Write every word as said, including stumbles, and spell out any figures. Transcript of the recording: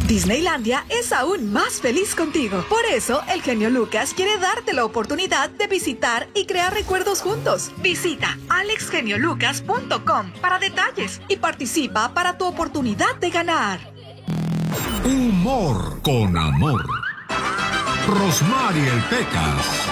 Disneylandia es aún más feliz contigo. Por eso, el genio Lucas quiere darte la oportunidad de visitar y crear recuerdos juntos. Visita alex genio lucas punto com para detalles y participa para tu oportunidad de ganar. Humor con amor. Rosmarie el Pecas.